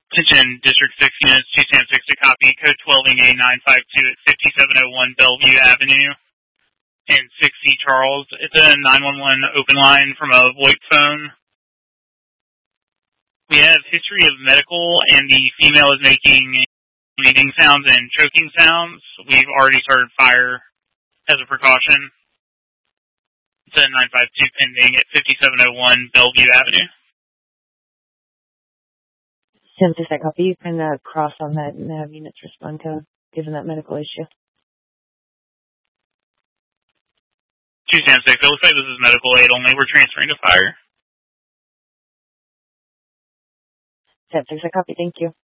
Attention, District 6 units, 2 Sam 6 to copy, code 12A952 at 5701 Bellevue Avenue in 6C Charles. It's a 911 open line from a VoIP phone. We have history of medical, and the female is making bleeding sounds and choking sounds. We've already started fire as a precaution. It's a 952 pending at 5701 Bellevue Avenue. Sam 6, that copy. You can cross on that and have units respond to given that medical issue. 2 Sam 6, it looks like this is medical aid only. We're transferring to fire. Sam 6, that copy. Thank you.